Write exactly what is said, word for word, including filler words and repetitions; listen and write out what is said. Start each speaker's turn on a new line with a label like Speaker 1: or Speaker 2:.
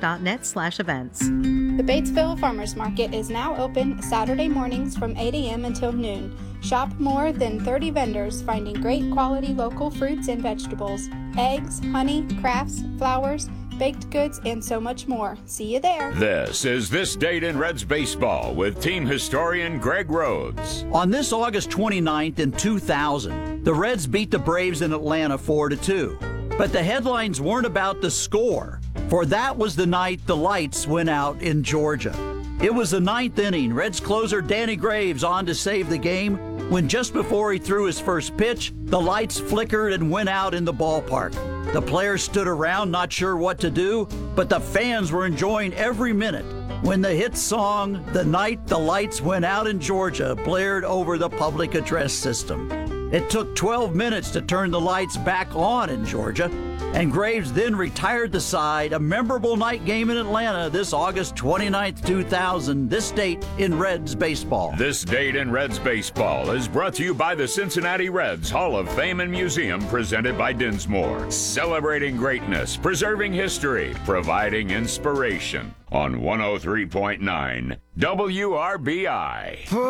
Speaker 1: dot net slash events.
Speaker 2: The Batesville Farmers Market is now open Saturday mornings from eight a.m. until noon. Shop more than thirty vendors finding great quality local fruits and vegetables, eggs, honey, crafts, flowers, baked goods, and so much more. See you there.
Speaker 3: This is This Date in Reds Baseball with team historian Greg Rhodes.
Speaker 4: On this August twenty-ninth in two thousand, the Reds beat the Braves in Atlanta four to two. But the headlines weren't about the score, for that was the night the lights went out in Georgia. It was the ninth inning. Reds closer Danny Graves on to save the game when just before he threw his first pitch, the lights flickered and went out in the ballpark. The players stood around not sure what to do, but the fans were enjoying every minute when the hit song, The Night the Lights Went Out in Georgia, blared over the public address system. It took twelve minutes to turn the lights back on in Georgia, and Graves then retired the side. A memorable night game in Atlanta this August twenty-ninth, two thousand. This date in Reds baseball.
Speaker 3: This Date in Reds Baseball is brought to you by the Cincinnati Reds Hall of Fame and Museum, presented by Dinsmore. Celebrating greatness, preserving history, providing inspiration on one oh three point nine W R B I.